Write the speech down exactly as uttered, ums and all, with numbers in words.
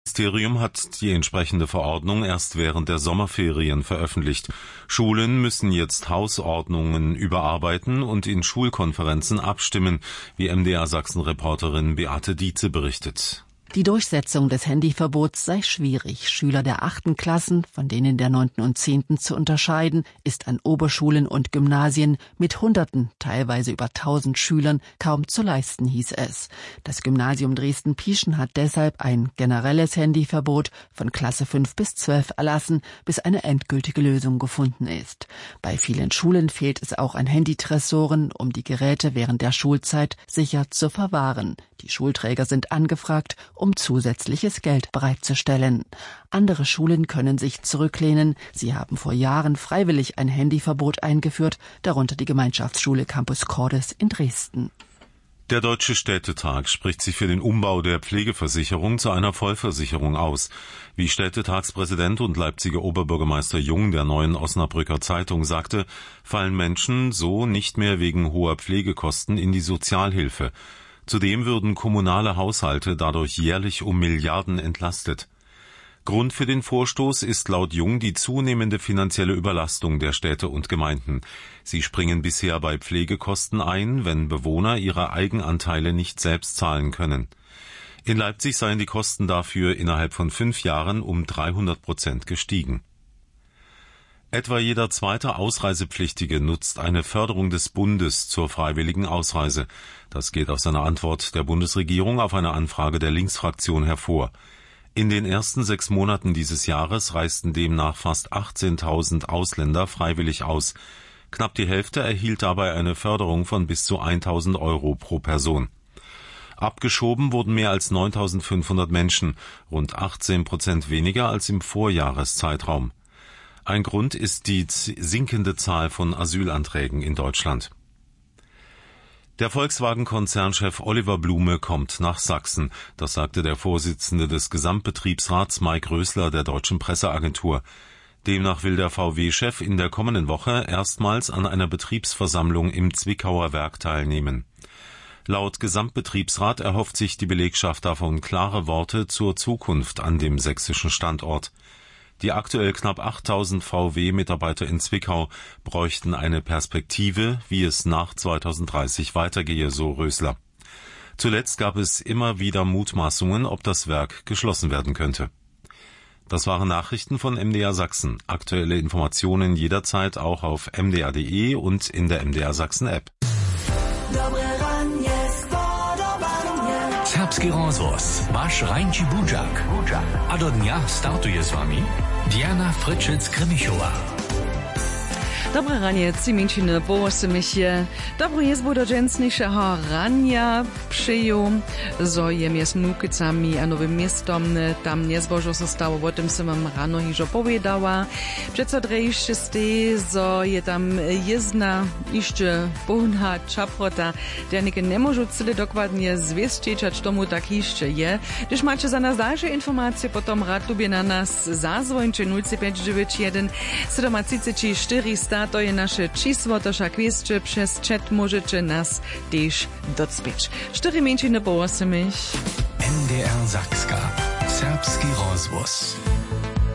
Das Ministerium hat die entsprechende Verordnung erst während der Sommerferien veröffentlicht. Schulen müssen jetzt Hausordnungen überarbeiten und in Schulkonferenzen abstimmen, wie M D R Sachsen-Reporterin Beate Dietze berichtet. Die Durchsetzung des Handyverbots sei schwierig. Schüler der achten Klassen, von denen der neunten und zehnten zu unterscheiden, ist an Oberschulen und Gymnasien mit Hunderten, teilweise über tausend Schülern kaum zu leisten, hieß es. Das Gymnasium Dresden-Pieschen hat deshalb ein generelles Handyverbot von Klasse fünf bis zwölf erlassen, bis eine endgültige Lösung gefunden ist. Bei vielen Schulen fehlt es auch an Handytresoren, um die Geräte während der Schulzeit sicher zu verwahren. Die Schulträger sind angefragt, um zusätzliches Geld bereitzustellen. Andere Schulen können sich zurücklehnen. Sie haben vor Jahren freiwillig ein Handyverbot eingeführt, darunter die Gemeinschaftsschule Campus Cordes in Dresden. Der Deutsche Städtetag spricht sich für den Umbau der Pflegeversicherung zu einer Vollversicherung aus. Wie Städtetagspräsident und Leipziger Oberbürgermeister Jung der Neuen Osnabrücker Zeitung sagte, fallen Menschen so nicht mehr wegen hoher Pflegekosten in die Sozialhilfe. Zudem würden kommunale Haushalte dadurch jährlich um Milliarden entlastet. Grund für den Vorstoß ist laut Jung die zunehmende finanzielle Überlastung der Städte und Gemeinden. Sie springen bisher bei Pflegekosten ein, wenn Bewohner ihre Eigenanteile nicht selbst zahlen können. In Leipzig seien die Kosten dafür innerhalb von fünf Jahren um dreihundert Prozent gestiegen. Etwa jeder zweite Ausreisepflichtige nutzt eine Förderung des Bundes zur freiwilligen Ausreise. Das geht aus einer Antwort der Bundesregierung auf eine Anfrage der Linksfraktion hervor. In den ersten sechs Monaten dieses Jahres reisten demnach fast achtzehntausend Ausländer freiwillig aus. Knapp die Hälfte erhielt dabei eine Förderung von bis zu eintausend Euro pro Person. Abgeschoben wurden mehr als neuntausendfünfhundert Menschen, rund achtzehn Prozent weniger als im Vorjahreszeitraum. Ein Grund ist die sinkende Zahl von Asylanträgen in Deutschland. Der Volkswagen-Konzernchef Oliver Blume kommt nach Sachsen. Das sagte der Vorsitzende des Gesamtbetriebsrats Mike Rösler der Deutschen Presseagentur. Demnach will der V W-Chef in der kommenden Woche erstmals an einer Betriebsversammlung im Zwickauer Werk teilnehmen. Laut Gesamtbetriebsrat erhofft sich die Belegschaft davon klare Worte zur Zukunft an dem sächsischen Standort. Die aktuell knapp achttausend V W-Mitarbeiter in Zwickau bräuchten eine Perspektive, wie es nach zweitausenddreißig weitergehe, so Rösler. Zuletzt gab es immer wieder Mutmaßungen, ob das Werk geschlossen werden könnte. Das waren Nachrichten von M D R Sachsen. Aktuelle Informationen jederzeit auch auf m d r punkt d e und in der M D R Sachsen App. Serbski rozhlas, váš Rajnči Budžak. A do dňa startuje s vami Diana Fryczec-Krymichová. Dobre ranie, Ciminčiny po osmich. Dobro jezbu do dżęsniejszego rania przyjął, zo jem jest Mnukicami a Nowym Miestom. Tam niezbożo so stało, o tym som wam rano hižo powiedziała. Przeco drejście stej, zo je tam jezna jeszcze pełna czaprota, der nike nie może cyle dokładnie zwieszczać, tomu tak jeszcze je. Gdyż macie za nas dalsze informacje, potom rad lubię na nas zazwończy nula pięć dziewięć jeden siedem trzy cztery to je nasze číslo, to však vieste, přes chat môžete nás tiež docpiť. štyri minúty po osem. M D R Sakska. Serbski rozhlas.